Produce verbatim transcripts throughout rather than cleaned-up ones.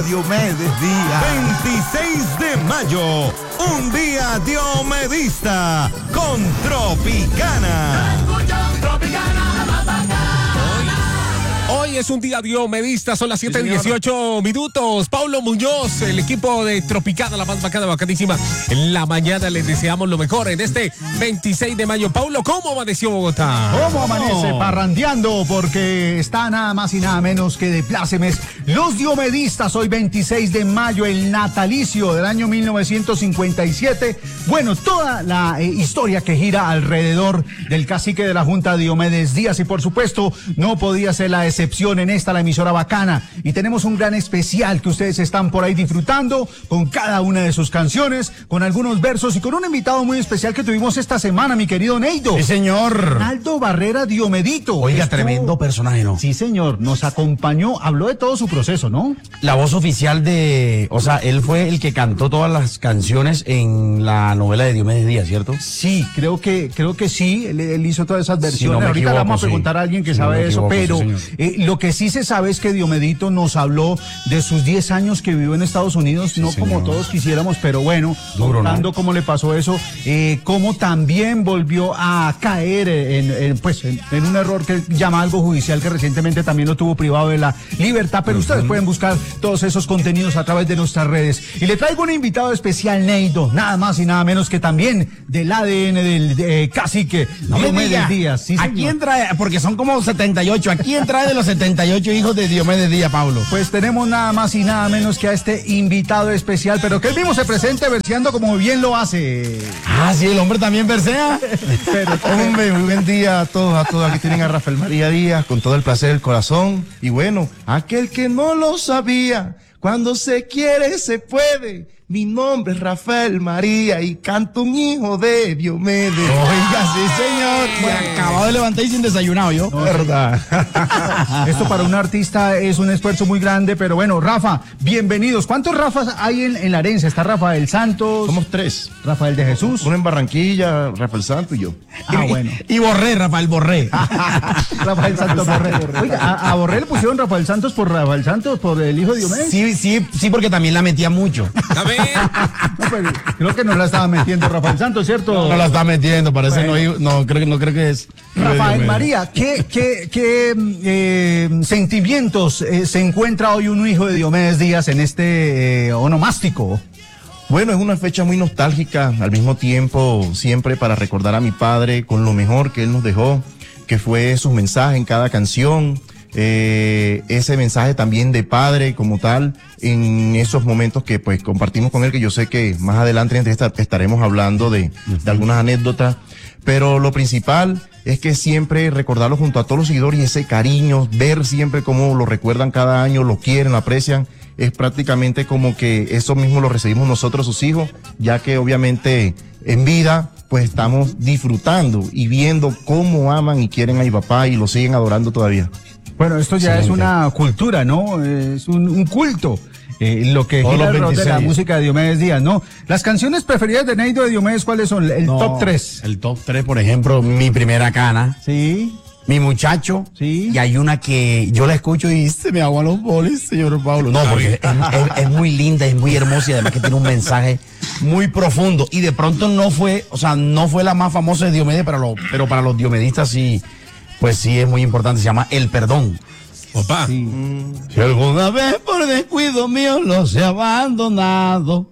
Diomedes Díaz. veintiséis de mayo, un día diomedista con Tropicana. Hoy es un día diomedista, son las siete dieciocho minutos. Paulo Muñoz, el equipo de Tropicana, la más bacana, bacanísima. En la mañana les deseamos lo mejor en este veintiséis de mayo. Paulo, ¿cómo amaneció Bogotá? ¿Cómo amanece? Parrandeando, porque está nada más y nada menos que de plácemes. Los diomedistas, hoy veintiséis de mayo, el natalicio del año mil novecientos cincuenta y siete. Bueno, toda la eh, historia que gira alrededor del cacique de la Junta, Diomedes Díaz, y por supuesto, no podía ser la excepción en esta, la emisora bacana. Y tenemos un gran especial que ustedes están por ahí disfrutando con cada una de sus canciones, con algunos versos y con un invitado muy especial que tuvimos esta semana, mi querido Neido. Sí, señor. Aldo Barrera Diomedito. Oiga, Estuvo... tremendo personaje, ¿no? Sí, señor. Nos acompañó, habló de todo su proceso, ¿no? La voz oficial de... O sea, él fue el que cantó todas las canciones en la novela de Diomedes Díaz, ¿cierto? Sí, creo que creo que sí. Él, él hizo todas esas versiones. Si no me Ahorita equivoco, le vamos a preguntar sí. a alguien que Si sabe no me eso, equivoco, pero sí, eh, lo que sí se sabe es que Diomedito nos habló de sus diez años que vivió en Estados Unidos, Sí, no señor. como todos quisiéramos, pero bueno, Duro, contando ¿no? cómo le pasó eso, eh, cómo también volvió a caer en, en, pues, en, en un error que llama algo judicial que recientemente también lo tuvo privado de la libertad, pero uh-huh. ustedes pueden buscar todos esos contenidos a través de nuestras redes. Y le traigo un invitado especial, Neido, nada más y nada menos que también del A D N del eh, cacique no Diomedes Díaz. Sí, ¿A señor. quién trae? Porque son como setenta y ocho. ¿A quién trae de los setenta y ocho hijos de Diomedes Díaz, Pablo? Pues tenemos nada más y nada menos que a este invitado especial, pero que él mismo se presente verseando como bien lo hace. Ah, sí, el hombre también versea. Pero, hombre, muy buen día a todos, a todos. Aquí tienen a Rafael María Díaz, con todo el placer del corazón. Y bueno, aquel que no lo sabía, cuando se quiere se puede. Mi nombre es Rafael María y canto un hijo de Diomedes. Oiga, sí, señor. Y acabado de levantar y sin desayunado yo. No, verdad. Esto para un artista es un esfuerzo muy grande, pero bueno, Rafa, bienvenidos. ¿Cuántos Rafas hay en, en la herencia? Está Rafael Santos. Somos tres. Rafael de Jesús. Uno en Barranquilla, Rafael Santos y yo. Ah, bueno. Y Borré, Rafael Borré. Rafael Santos Borré. Oiga, a, a Borré le pusieron Rafael Santos por Rafael Santos, por el hijo de Diomedes. Sí, sí, sí, porque también la metía mucho. A ver. No, pues, creo que no la estaba metiendo Rafael Santos, ¿cierto? No, no la está metiendo, parece Bueno. no, no, creo que no creo que es. Rafael María, ¿qué, qué, qué eh, sentimientos eh, se encuentra hoy un hijo de Diomedes Díaz en este eh, onomástico? Bueno, es una fecha muy nostálgica, al mismo tiempo siempre para recordar a mi padre con lo mejor que él nos dejó, que fue su mensaje en cada canción. Eh, ese mensaje también de padre como tal en esos momentos que pues compartimos con él, que yo sé que más adelante en esta estaremos hablando de, de algunas anécdotas, pero lo principal es que siempre recordarlo junto a todos los seguidores y ese cariño, ver siempre cómo lo recuerdan cada año, lo quieren, lo aprecian, es prácticamente como que eso mismo lo recibimos nosotros, sus hijos, ya que obviamente en vida pues estamos disfrutando y viendo cómo aman y quieren a mi papá y lo siguen adorando todavía. Bueno, esto ya Excelente. es una cultura, ¿no? Es un, un culto. Eh, lo que Todos gira los alrededor de la veintiséis. música de Diomedes Díaz, ¿no? Las canciones preferidas de Neido de Diomedes, ¿cuáles son? El No, top tres. El top tres, por ejemplo, Mi Primera Cana, Sí, Mi Muchacho, Sí. y hay una que yo la escucho y se me aguan los bolis, señor Pablo. No, porque es, es- es muy linda, es muy hermosa y además que tiene un mensaje muy profundo. Y de pronto no fue, o sea, no fue la más famosa de Diomedes, pero, lo- pero para los diomedistas sí, pues sí es muy importante. Se llama El Perdón. Opa. sí. Si alguna vez por descuido mío los he abandonado,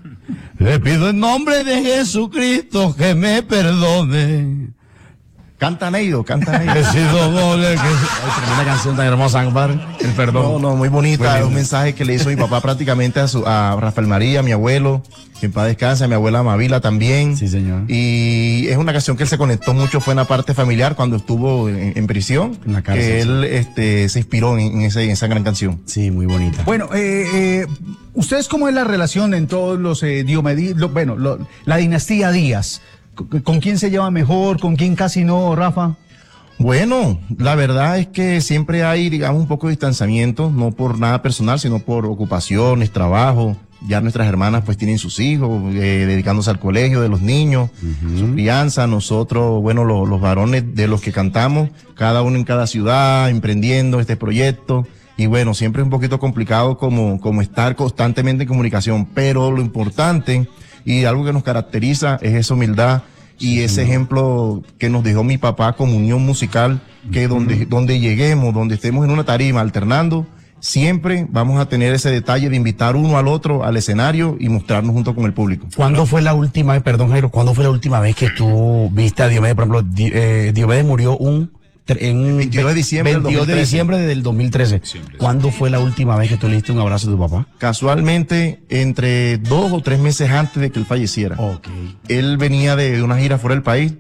le pido en nombre de Jesucristo que me perdone. Canta Neido, canta Neido. He sido doble. Que... Ay, tremenda canción tan hermosa, compadre. El perdón. No, no, muy bonita. Muy Es linda. un mensaje que le hizo mi papá prácticamente a, su, a Rafael María, a mi abuelo, que en paz descanse, a mi abuela Mavila también. Sí, señor. Y es una canción que él se conectó mucho, fue en la parte familiar cuando estuvo en, en prisión, En la cárcel, que sí. él este, se inspiró en, en ese, en esa gran canción. Sí, muy bonita. Bueno, eh, eh, ¿ustedes cómo es la relación en todos los eh, Diomedes, lo- bueno, lo- la dinastía Díaz? ¿Con, con quién se lleva mejor? ¿Con quién casi no, Rafa? Bueno, la verdad es que siempre hay, digamos, un poco de distanciamiento, no por nada personal, sino por ocupaciones, trabajo. Ya nuestras hermanas pues tienen sus hijos, eh, dedicándose al colegio de los niños, uh-huh. su crianza. Nosotros, bueno, lo, los varones de los que cantamos, cada uno en cada ciudad, emprendiendo este proyecto. y bueno, siempre es un poquito complicado como, como estar constantemente en comunicación, pero lo importante y algo que nos caracteriza es esa humildad y ese ejemplo que nos dejó mi papá como unión musical, que donde, donde lleguemos, donde estemos en una tarima alternando, siempre vamos a tener ese detalle de invitar uno al otro al escenario y mostrarnos junto con el público. ¿Cuándo fue la última vez, perdón Jairo, cuándo fue la última vez que tú viste a Diomedes? Por ejemplo, Di- eh, Diomedes murió un en un veintidós de diciembre del veintidós de diciembre del dos mil trece. ¿Cuándo fue la última vez que tú le diste un abrazo a tu papá? Casualmente, entre dos o tres meses antes de que él falleciera. Ok. Él venía de una gira fuera del país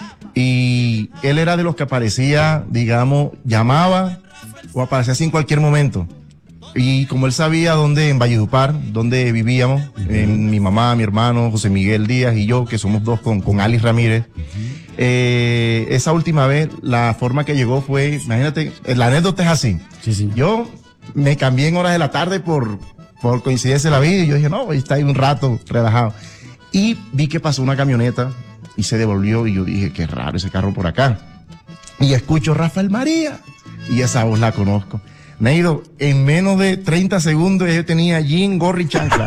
y él era de los que aparecía, digamos, llamaba o aparecía así en cualquier momento. Y como él sabía dónde, en Valledupar, donde vivíamos, en mi mamá, mi hermano, José Miguel Díaz y yo, que somos dos con, con Alice Ramírez, eh, esa última vez, la forma que llegó fue, imagínate, la anécdota es así. Sí, sí. Yo me cambié en horas de la tarde por, por coincidencia de la vida y yo dije, no, ahí está ahí un rato relajado. Y vi que pasó una camioneta y se devolvió y yo dije, qué raro ese carro por acá. Y escucho Rafael María y esa voz la conozco. Neido, en menos de treinta segundos yo tenía jean, gorro y chancla.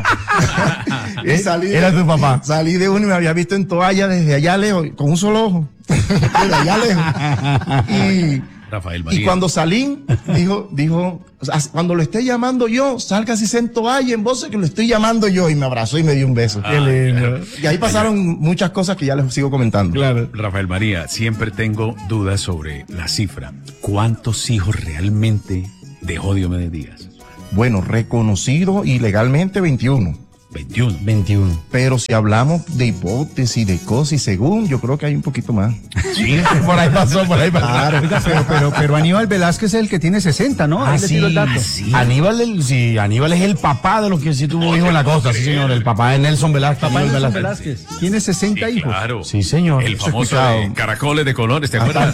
Y salí de- Era tu papá. Salí de uno y me había visto en toalla desde allá lejos, con un solo ojo. Desde allá lejos. Y, Rafael María. y cuando salí, dijo, dijo, o sea, cuando lo esté llamando yo, salga así en toalla, en voz que lo estoy llamando yo. Y me abrazó y me dio un beso. Qué lindo. Y ahí pasaron muchas cosas que ya les sigo comentando. Claro. Rafael María, siempre tengo dudas sobre la cifra. ¿Cuántos hijos realmente dejó Diomedes Díaz? Bueno, reconocido y legalmente veintiuno. veintiuno. veintiuno. Pero si hablamos de hipótesis, de cosas y según, yo creo que hay un poquito más. Sí, por ahí pasó, por ahí pasó. Oiga, pero, pero, pero Aníbal Velázquez es el que tiene sesenta, ¿no? Ah, Ahí le sí, tiro el dato. sí. Aníbal, el- sí, Aníbal es el papá de los que sí tuvo hijos en la costa, sí señor, el papá de Nelson Velázquez. Papá de Aníbal Nelson Velázquez. Velázquez. Tiene sesenta hijos. Claro. Sí, señor. El Eso he famoso escuchado. de Caracoles de Colores, ¿te acuerdas?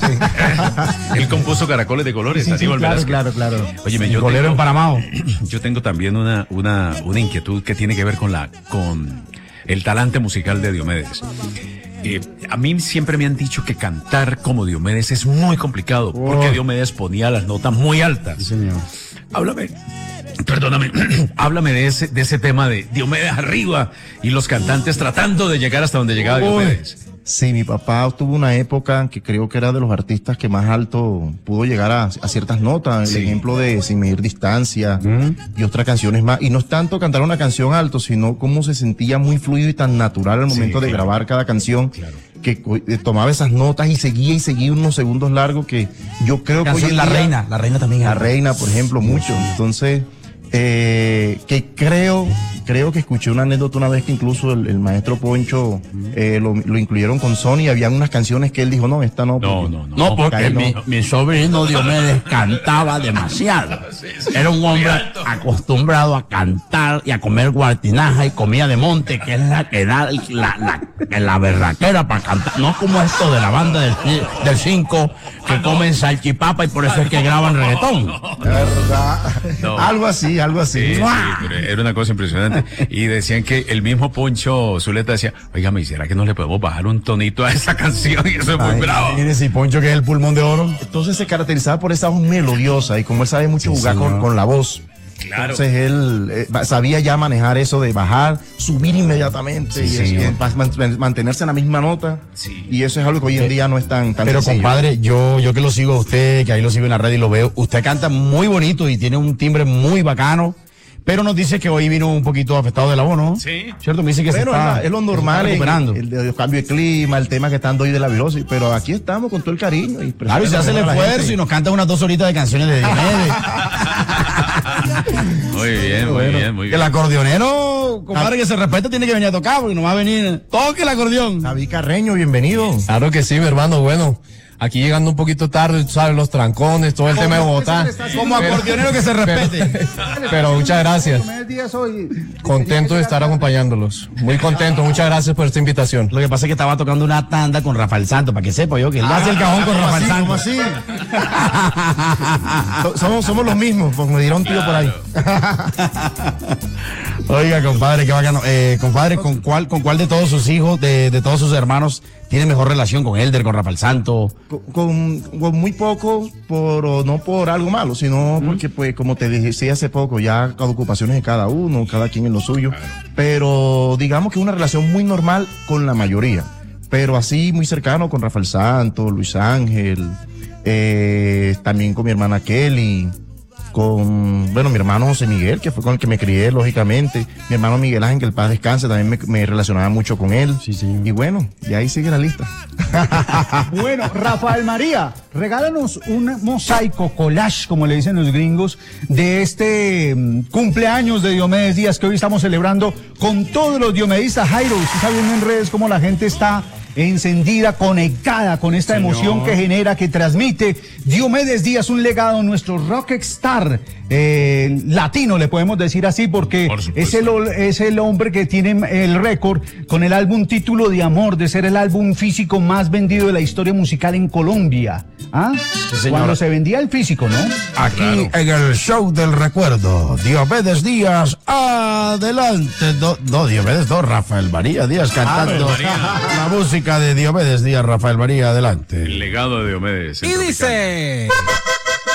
Él compuso Caracoles de Colores, Sí, sí, Aníbal claro, Velázquez. claro, claro. Óyeme, El yo golero tengo, emparamado. yo tengo también una, una, una inquietud que tiene que ver con la, con el talante musical de Diomedes. Eh, a mí siempre me han dicho que cantar como Diomedes es muy complicado, porque Diomedes ponía las notas muy altas. Sí, señor. Háblame, perdóname, háblame de ese, de ese tema de Diomedes arriba y los cantantes tratando de llegar hasta donde llegaba Diomedes. Sí, mi papá tuvo una época que creo que era de los artistas que más alto pudo llegar a, a ciertas notas. Sí. El ejemplo de Sin Medir Distancia y otras canciones más. Y no es tanto cantar una canción alto, sino cómo se sentía muy fluido y tan natural al momento de claro. grabar cada canción. Que co- eh, tomaba esas notas y seguía y seguía unos segundos largos que yo creo que hoy Canción en La día- Reina, La Reina también. La era. Reina, por ejemplo, mucho. Entonces, eh, que creo, creo que escuché una anécdota una vez que incluso el, el maestro Poncho eh, lo, lo incluyeron con Sony y habían unas canciones que él dijo, no, esta no. No, porque- no, no. No, porque Ahí no. mi, mi sobrino Diomedes cantaba demasiado. Era un hombre acostumbrado a cantar y a comer guartinaja y comida de monte, que es la que da la, la, la, la berraquera para cantar. No como esto de la banda del del cinco que comen salchipapa y por eso es que graban reggaetón. ¿Verdad? No. Algo así, algo así. Sí, sí, pero era una cosa impresionante. Y decían que el mismo Poncho Zuleta decía, oígame, ¿será que no le podemos bajar un tonito a esa canción? Y eso es muy Ay, bravo. Mire si Poncho que es el pulmón de oro. Entonces se caracterizaba por esa voz melodiosa y como él sabe mucho Sí, jugar con, señor. con la voz. Claro. Entonces él eh, va- sabía ya manejar eso de bajar, subir inmediatamente Sí, y, es- señor. y es- man- mantenerse en la misma nota. Sí. Y eso es algo que hoy en día no es tan, tan Pero sencillo. compadre, yo, yo que lo sigo a usted, que ahí lo sigo en la red y lo veo, usted canta muy bonito y tiene un timbre muy bacano, pero nos dice que hoy vino un poquito afectado de la voz, ¿no? Sí. ¿Cierto? Me dice que Bueno, se está, es, la- es lo se normal, está el, recuperando. el, el cambio de clima, el tema que están hoy de la virosis, pero aquí estamos con todo el cariño. Y Claro, y se hace el presentando a la esfuerzo gente. y nos canta unas dos horitas de canciones de Diomedes. Muy bien, muy Bueno, bien, muy que bien. el acordeonero, compadre, que se respete, tiene que venir a tocar, porque no va a venir. Toque el acordeón. David Carreño, bienvenido. Claro que sí, mi hermano. Bueno, aquí llegando un poquito tarde, tú sabes, los trancones, todo el tema de Bogotá. Como acordeonero que se respete. Pero muchas gracias. Diomedes Díaz hoy. Contento de estar acompañándolos. Muy contento. Muchas gracias por esta invitación. Lo que pasa es que estaba tocando una tanda con Rafael Santos, para que sepa yo que él hace el cajón con ¿Cómo Rafael así? ¿Cómo Santos. así? So- somos, somos los mismos, pues me dieron un tío por ahí. Oiga, compadre, qué bacano. Eh, compadre, ¿con cuál, con cuál de todos sus hijos, de, de todos sus hermanos, tiene mejor relación? ¿Con Elder, con Rafael Santo? Con, con, con muy poco, por, o no por algo malo, sino ¿Mm? porque, pues, como te decía hace poco, ya cada ocupaciones de cada uno, cada quien en lo suyo. Pero digamos que una relación muy normal con la mayoría. Pero así, muy cercano con Rafael Santo, Luis Ángel, eh, también con mi hermana Kelly. Con, bueno, mi hermano José Miguel, que fue con el que me crié, lógicamente. Mi hermano Miguel Ángel, que el paz descanse, también me, me relacionaba mucho con él. Sí, sí. Y bueno, y ahí sigue la lista. Bueno, Rafael María, regálanos un mosaico, collage, como le dicen los gringos, de este um, cumpleaños de Diomedes Díaz que hoy estamos celebrando con todos los diomedistas. Jairo, usted está viendo en redes cómo la gente está encendida, conectada con esta Señor. emoción que genera, que transmite Diomedes Díaz, un legado, nuestro rockstar eh, latino, le podemos decir así, porque es el, es el hombre que tiene el récord con el álbum Título de Amor, de ser el álbum físico más vendido de la historia musical en Colombia. ¿Ah? Sí, cuando se vendía el físico, ¿no? Aquí claro. En el show del recuerdo, Diomedes Díaz, adelante. Do, no, Diomedes, no, Rafael María Díaz cantando María. La música de Diomedes Díaz, Rafael María, adelante. El legado de Diomedes. Y dice...